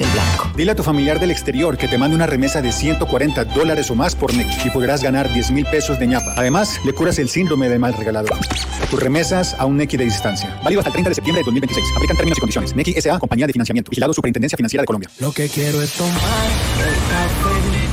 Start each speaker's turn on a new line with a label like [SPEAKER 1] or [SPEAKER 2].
[SPEAKER 1] el blanco.
[SPEAKER 2] Dile a tu familiar del exterior que te mande una remesa de $140 o más por Nequi y podrás ganar 10,000 pesos de ñapa. Además, le curas el síndrome del mal regalador. Tus remesas a un Nequi de distancia. Válido hasta el 30 de septiembre de 2026. Aplican términos y condiciones. Nequi S.A. Compañía de Financiamiento. Vigilado Superintendencia Financiera de Colombia.
[SPEAKER 3] Lo que quiero es tomar el café